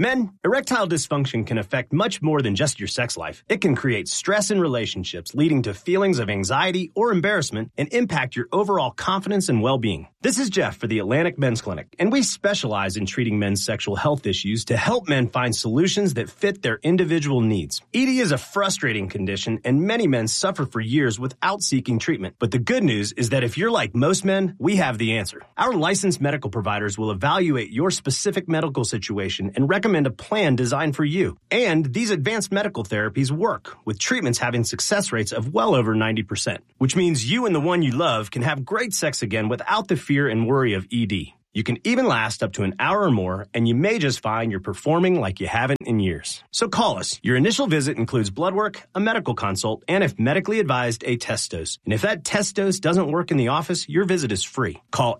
Men, erectile dysfunction can affect much more than just your sex life. It can create stress in relationships, leading to feelings of anxiety or embarrassment, and impact your overall confidence and well-being. This is Jeff for the Atlantic Men's Clinic, and we specialize in treating men's sexual health issues to help men find solutions that fit their individual needs. ED is a frustrating condition, and many men suffer for years without seeking treatment. But the good news is that if you're like most men, we have the answer. Our licensed medical providers will evaluate your specific medical situation and recommend a plan designed for you. And these advanced medical therapies work, with treatments having success rates of well over 90%, which means you and the one you love can have great sex again without the fear and worry of ED. You can even last up to an hour or more, and you may just find you're performing like you haven't in years. So call us. Your initial visit includes blood work, a medical consult, and if medically advised, a test dose. And if that test dose doesn't work in the office, your visit is free. Call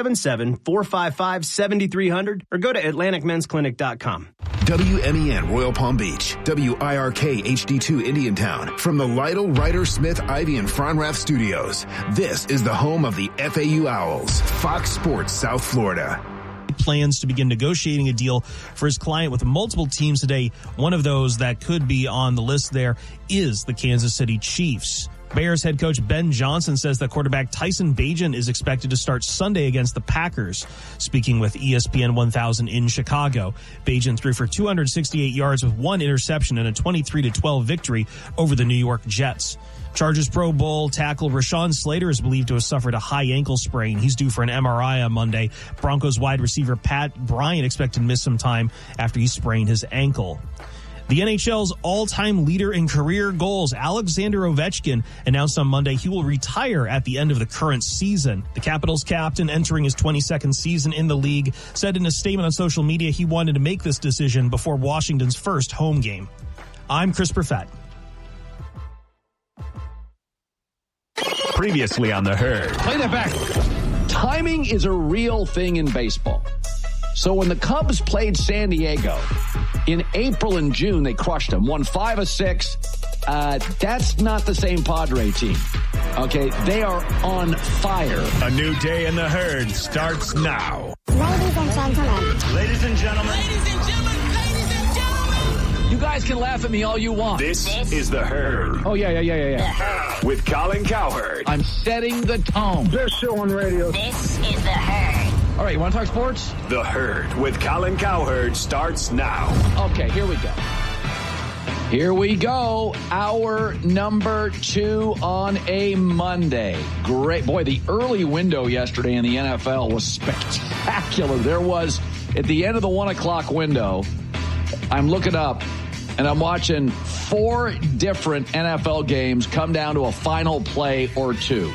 877-455-7300 or go to AtlanticMen'sClinic.com. WMEN Royal Palm Beach, WIRK HD2 Indiantown. From the Lytle, Ryder, Smith, Ivy, and Fronrath Studios, this is the home of the FAU Owls, Fox Sports South Florida. Plans to begin negotiating a deal for his client with multiple teams today. One of those that could be on the list there is the Kansas City Chiefs. Bears head coach Ben Johnson says that quarterback Tyson Bagent is expected to start Sunday against the Packers. Speaking with ESPN 1000 in Chicago, Bagent threw for 268 yards with one interception and a 23-12 victory over the New York Jets. Chargers Pro Bowl tackle Rashawn Slater is believed to have suffered a high ankle sprain. He's due for an MRI on Monday. Broncos wide receiver Pat Bryant expected to miss some time after he sprained his ankle. The NHL's all-time leader in career goals, Alexander Ovechkin, announced on Monday he will retire at the end of the current season. The Capitals captain, entering his 22nd season in the league, said in a statement on social media he wanted to make this decision before Washington's first home game. I'm Chris Perfett. Previously on The Herd. Play that back. Timing is a real thing in baseball. So when the Cubs played San Diego in April and June, they crushed them, won 5 of 6. That's not the same Padre team. Okay, they are on fire. A new day in The Herd starts now. Ladies and gentlemen. Ladies and gentlemen. Ladies and gentlemen. You guys can laugh at me all you want. This is The Herd. Oh, yeah. With Colin Cowherd. I'm setting the tone. Best show on radio. This is The Herd. All right, you want to talk sports? The Herd with Colin Cowherd starts now. Okay, here we go. Here we go. Hour number 2 on a Monday. Great. Boy, the early window yesterday in the NFL was spectacular. There was, at the end of the 1 o'clock window, I'm looking up, and I'm watching 4 different NFL games come down to a final play or 2.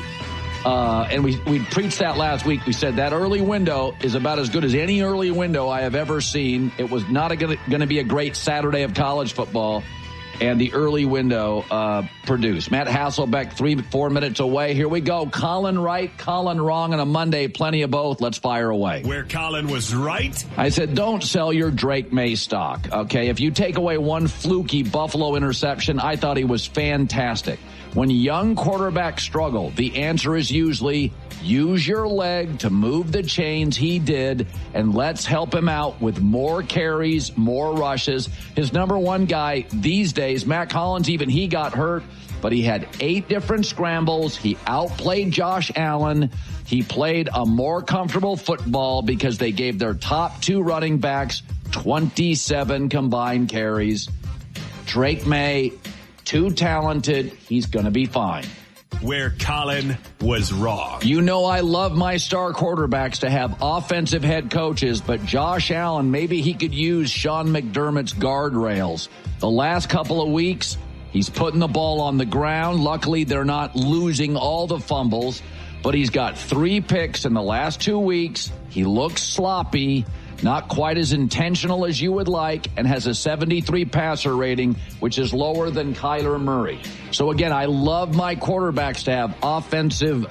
And we preached that last week. We said that early window is about as good as any early window I have ever seen. It was not going to be a great Saturday of college football, and the early window produced. Matt Hasselbeck, 3-4 minutes away. Here we go. Colin right, Colin wrong on a Monday. Plenty of both. Let's fire away. Where Colin was right. I said, don't sell your Drake May stock. Okay, if you take away one fluky Buffalo interception, I thought he was fantastic. When young quarterbacks struggle, the answer is usually use your leg to move the chains. He did, and let's help him out with more carries, more rushes. His number one guy these days, Matt Collins, even he got hurt, but he had 8 different scrambles. He outplayed Josh Allen. He played a more comfortable football because they gave their top 2 running backs 27 combined carries. Drake May, too talented. He's going to be fine. Where Colin was wrong. You know I love my star quarterbacks to have offensive head coaches, but Josh Allen, maybe he could use Sean McDermott's guardrails. The last couple of weeks, he's putting the ball on the ground. Luckily, they're not losing all the fumbles, but he's got 3 picks in the last 2 weeks. He looks sloppy. Not quite as intentional as you would like, and has a 73 passer rating, which is lower than Kyler Murray. So again, I love my quarterbacks to have offensive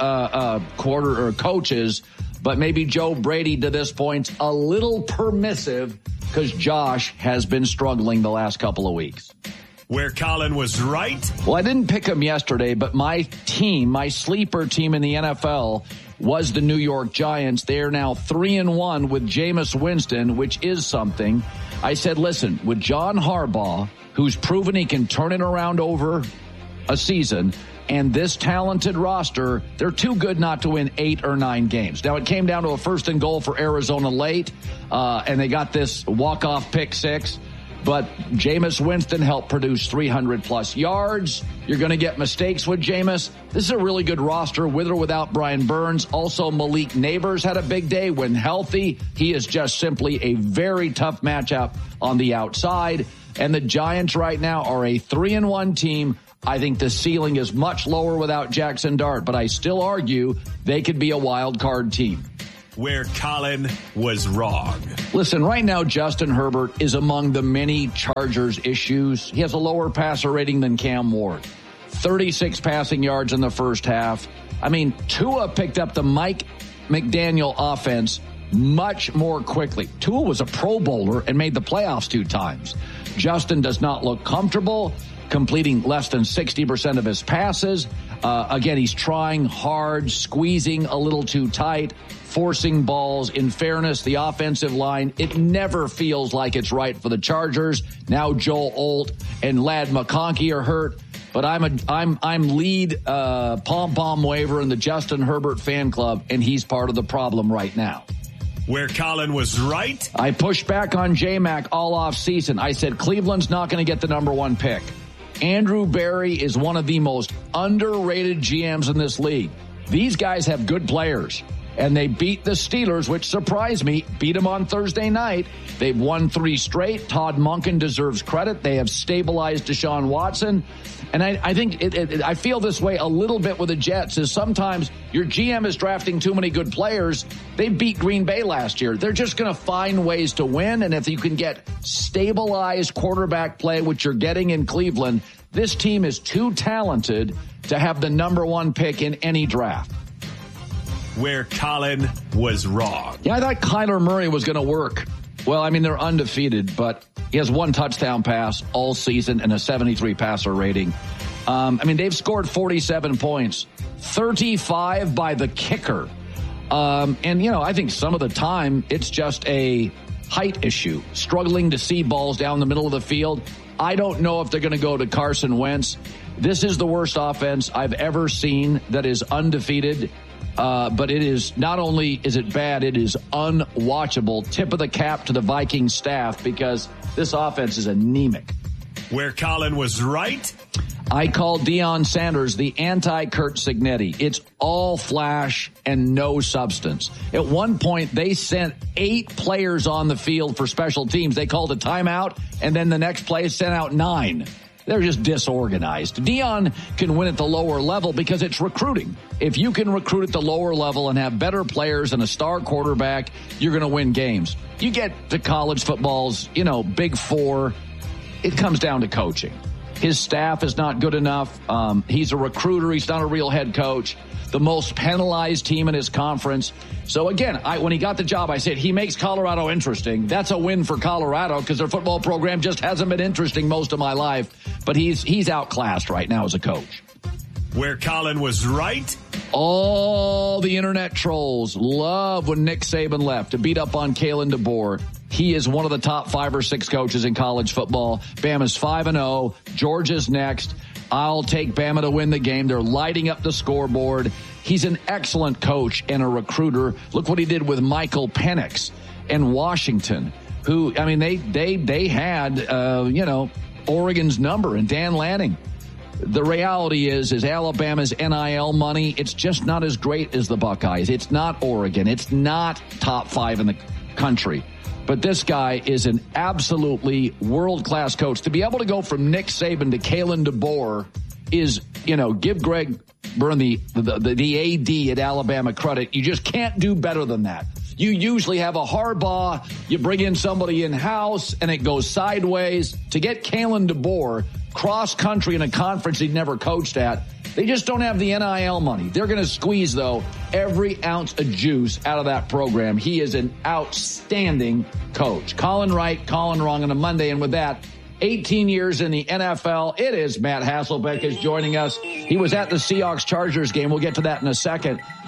coaches, but maybe Joe Brady to this point's a little permissive because Josh has been struggling the last couple of weeks. Where Colin was right. Well, I didn't pick him yesterday, but my team, my sleeper team in the NFL, was the New York Giants. They are now 3-1 with Jameis Winston, which is something. I said, listen, with John Harbaugh, who's proven he can turn it around over a season, and this talented roster, they're too good not to win 8 or 9 games. Now, it came down to a 1st and goal for Arizona late, and they got this walk-off pick 6. But Jameis Winston helped produce 300-plus yards. You're going to get mistakes with Jameis. This is a really good roster with or without Brian Burns. Also, Malik Neighbors had a big day when healthy. He is just simply a very tough matchup on the outside. And the Giants right now are a 3-1 team. I think the ceiling is much lower without Jackson Dart, but I still argue they could be a wild card team. Where Colin was wrong. Listen, right now, Justin Herbert is among the many Chargers issues. He has a lower passer rating than Cam Ward. 36 passing yards in the first half. I mean, Tua picked up the Mike McDaniel offense much more quickly. Tua was a Pro Bowler and made the playoffs 2 times. Justin does not look comfortable completing less than 60% of his passes. Again, he's trying hard, squeezing a little too tight, forcing balls. In fairness, the offensive line, it never feels like it's right for the Chargers. Now Joel Alt and Ladd McConkey are hurt. But I'm lead pom-pom waver in the Justin Herbert fan club, and he's part of the problem right now. Where Colin was right. I pushed back on J-Mac all off season. I said Cleveland's not going to get the number 1 pick. Andrew Berry is one of the most underrated GMs in this league. These guys have good players, and they beat the Steelers, which surprised me, beat them on Thursday night. They've won 3 straight. Todd Monken deserves credit. They have stabilized Deshaun Watson. And I think I feel this way a little bit with the Jets, is sometimes your GM is drafting too many good players. They beat Green Bay last year. They're just going to find ways to win. And if you can get stabilized quarterback play, which you're getting in Cleveland, this team is too talented to have the number 1 pick in any draft. Where Colin was wrong. Yeah, I thought Kyler Murray was going to work. Well, I mean, they're undefeated, but he has 1 touchdown pass all season and a 73 passer rating. I mean, they've scored 47 points, 35 by the kicker. And, you know, I think some of the time it's just a height issue, struggling to see balls down the middle of the field. I don't know if they're going to go to Carson Wentz. This is the worst offense I've ever seen that is undefeated. But it is not only is it bad, it is unwatchable. Tip of the cap to the Vikings staff because this offense is anemic. Where Colin was right. I called Deion Sanders the anti-Curt Cignetti. It's all flash and no substance. At one point, they sent 8 players on the field for special teams. They called a timeout, and then the next play sent out 9. They're just disorganized. Deion can win at the lower level because it's recruiting. If you can recruit at the lower level and have better players and a star quarterback, you're going to win games. You get to college football's, Big Four, it comes down to coaching. His staff is not good enough. He's a recruiter. He's not a real head coach. The most penalized team in his conference. So again, when he got the job, I said he makes Colorado interesting. That's a win for Colorado because their football program just hasn't been interesting most of my life. But he's outclassed right now as a coach. Where Colin was right. All the internet trolls love when Nick Saban left to beat up on Kalen DeBoer. He is one of the top 5 or 6 coaches in college football. Bama's 5-0. Georgia's next. I'll take Bama to win the game. They're lighting up the scoreboard. He's an excellent coach and a recruiter. Look what he did with Michael Penix and Washington, who, I mean, they had, Oregon's number and Dan Lanning. The reality is Alabama's NIL money, it's just not as great as the Buckeyes. It's not Oregon. It's not top 5 in the country. But this guy is an absolutely world-class coach. To be able to go from Nick Saban to Kalen DeBoer is, give Greg Byrne, the AD at Alabama credit. You just can't do better than that. You usually have a Harbaugh, you bring in somebody in-house, and it goes sideways. To get Kalen DeBoer cross-country in a conference he'd never coached at, they just don't have the NIL money. They're going to squeeze, though, every ounce of juice out of that program. He is an outstanding coach. Colin right, Colin wrong on a Monday. And with that, 18 years in the NFL, it is Matt Hasselbeck is joining us. He was at the Seahawks-Chargers game. We'll get to that in a second.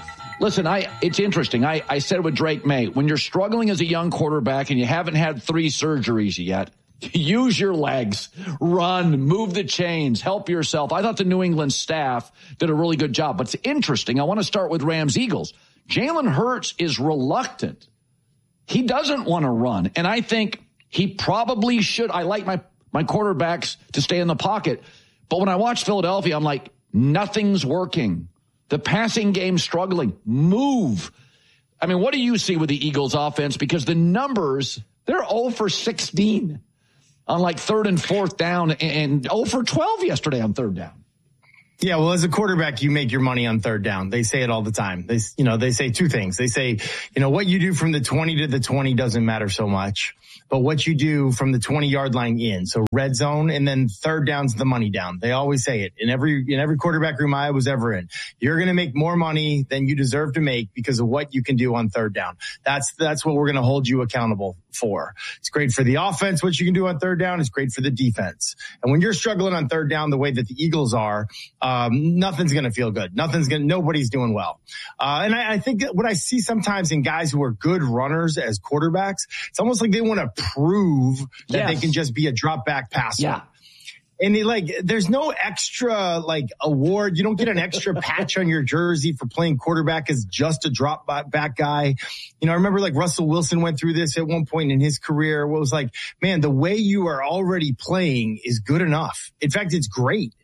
Listen, it's interesting. I said with Drake May, when you're struggling as a young quarterback and you haven't had 3 surgeries yet, use your legs, run, move the chains, help yourself. I thought the New England staff did a really good job. But it's interesting. I want to start with Rams-Eagles. Jalen Hurts is reluctant. He doesn't want to run. And I think he probably should. I like my quarterbacks to stay in the pocket. But when I watch Philadelphia, I'm like, nothing's working. The passing game's struggling. Move. I mean, what do you see with the Eagles offense? Because the numbers, they're 0 for 16 on like 3rd and 4th down and 0 for 12 yesterday on 3rd down. Yeah, well, as a quarterback, you make your money on 3rd down. They say it all the time. They say 2 things. They say, what you do from the 20 to the 20 doesn't matter so much, but what you do from the 20-yard line in. So red zone, and then 3rd down's the money down. They always say it in every quarterback room I was ever in. You're going to make more money than you deserve to make because of what you can do on 3rd down. That's what we're going to hold you accountable for. It's great for the offense, what you can do on 3rd down. It's great for the defense. And when you're struggling on 3rd down the way that the Eagles are, nothing's going to feel good. Nobody's doing well. And I think what I see sometimes in guys who are good runners as quarterbacks, it's almost like they want to prove that they can just be a drop back passer. Yeah. And there's no extra award. You don't get an extra patch on your jersey for playing quarterback as just a drop back guy. I remember Russell Wilson went through this at one point in his career. Where it was man, the way you are already playing is good enough. In fact, it's great.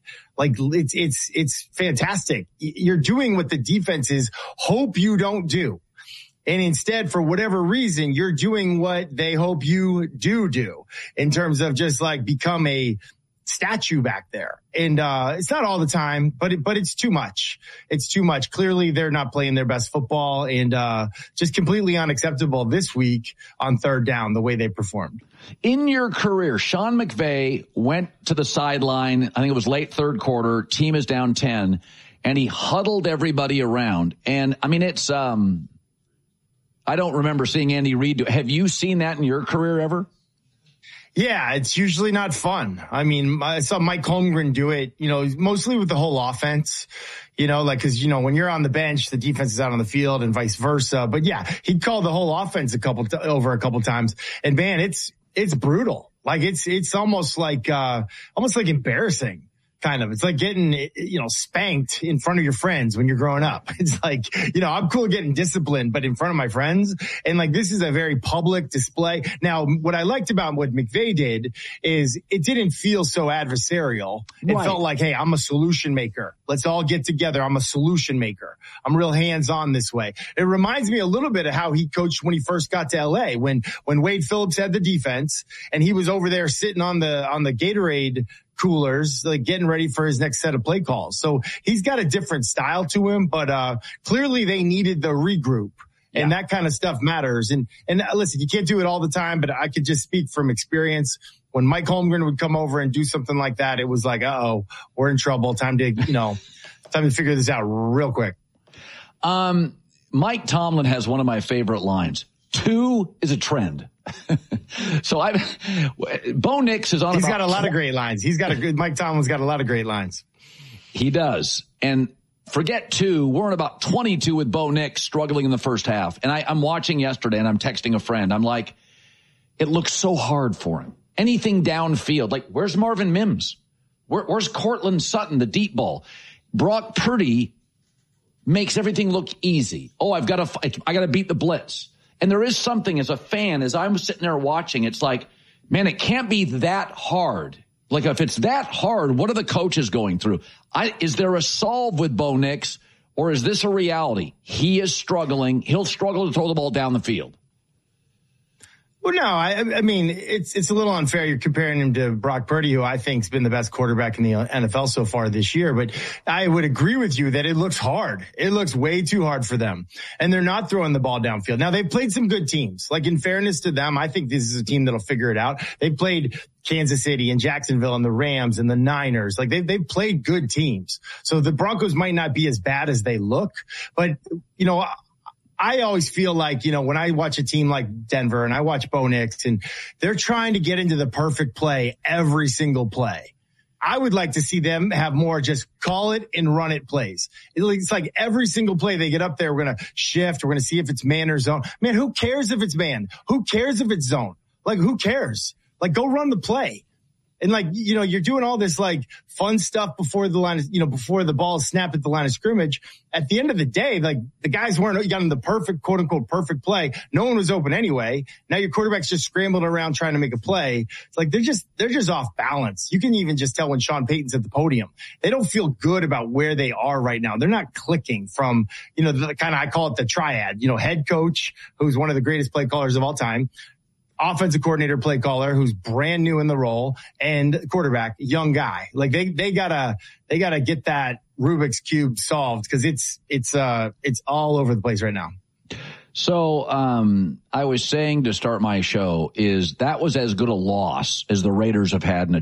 It's fantastic. You're doing what the defenses hope you don't do. And instead, for whatever reason, you're doing what they hope you do in terms of just become a statue back there. And it's not all the time, but it's too much. It's too much. Clearly, they're not playing their best football, and just completely unacceptable this week on 3rd down, the way they performed. In your career, Sean McVay went to the sideline, I think it was late 3rd quarter, team is down 10, and he huddled everybody around. And, I mean, it's I don't remember seeing Andy Reid do it. Have you seen that in your career ever? Yeah, it's usually not fun. I mean, I saw Mike Holmgren do it, mostly with the whole offense, because, when you're on the bench, the defense is out on the field and vice versa. But yeah, he'd call the whole offense over a couple times. And man, it's brutal. It's almost like embarrassing. Kind of. It's like getting, spanked in front of your friends when you're growing up. It's I'm cool getting disciplined, but in front of my friends. And this is a very public display. Now, what I liked about what McVay did is it didn't feel so adversarial. It felt like, hey, I'm a solution maker. Let's all get together. I'm a solution maker. I'm real hands-on this way. It reminds me a little bit of how he coached when he first got to LA, when Wade Phillips had the defense and he was over there sitting on the Gatorade coolers, getting ready for his next set of play calls. So he's got a different style to him, but clearly they needed the regroup. And that kind of stuff matters. And listen, you can't do it all the time, but I could just speak from experience. When Mike Holmgren would come over and do something like that, it was like, uh-oh, we're in trouble. Time to figure this out real quick. Mike Tomlin has one of my favorite lines. 2 is a trend. So Bo Nix is on. He's got a lot of great lines. Mike Tomlin's got a lot of great lines. He does. And forget 2. We're in about 22 with Bo Nix struggling in the first half. And I'm watching yesterday and I'm texting a friend. I'm like, it looks so hard for him. Anything downfield. Where's Marvin Mims? Where's Cortland Sutton, the deep ball? Brock Purdy makes everything look easy. Oh, I got to beat the blitz. And there is something as a fan, as I'm sitting there watching, it's like, man, it can't be that hard. If it's that hard, what are the coaches going through? Is there a solve with Bo Nix, or is this a reality? He is struggling. He'll struggle to throw the ball down the field. Well, no, I mean, it's a little unfair. You're comparing him to Brock Purdy, who I think has been the best quarterback in the NFL so far this year. But I would agree with you that it looks hard. It looks way too hard for them. And they're not throwing the ball downfield. Now, they've played some good teams. In fairness to them, I think this is a team that'll figure it out. They've played Kansas City and Jacksonville and the Rams and the Niners. They've played good teams. So the Broncos might not be as bad as they look. But, I always feel like, when I watch a team like Denver and I watch Bo Nix and they're trying to get into the perfect play every single play. I would like to see them have more just call it and run it plays. It's like every single play they get up there, we're going to shift. We're going to see if it's man or zone. Man, who cares if it's man? Who cares if it's zone? Like, who cares? Like, go run the play. And like, you're doing all this like fun stuff before the line, before the ball is snapped at the line of scrimmage. At the end of the day, like the guys weren't getting the perfect, quote unquote, perfect play. No one was open anyway. Now your quarterback's just scrambling around trying to make a play. It's like they're just off balance. You can even just tell when Sean Payton's at the podium. They don't feel good about where they are right now. They're not clicking from, the kind of, I call it the triad, head coach, who's one of the greatest play callers of all time, offensive coordinator, play caller, who's brand new in the role, and quarterback, young guy. Like they gotta get that Rubik's Cube solved, because it's all over the place right now. So I was saying to start my show is that was as good a loss as the Raiders have had in a